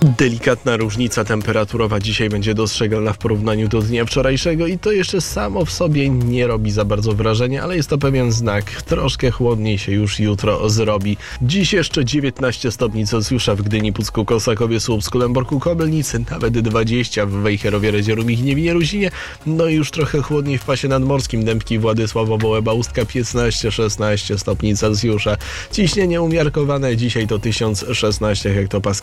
Delikatna różnica temperaturowa dzisiaj będzie dostrzegalna w porównaniu do dnia wczorajszego i to jeszcze samo w sobie nie robi za bardzo wrażenia, ale jest to pewien znak. Troszkę chłodniej się już jutro zrobi. Dziś jeszcze 19 stopni Celsjusza w Gdyni, Pucku, Kosakowie, Słupsku, Lęborku, Kobylnicy, nawet 20 w Wejherowie, Redzieru, Michniewinie, Ruzinie. No i już trochę chłodniej w pasie nadmorskim. Dębki, Władysławowo, Łeba, Ustka 15-16 stopni Celsjusza. Ciśnienie umiarkowane dzisiaj to 1016 hektopaskali.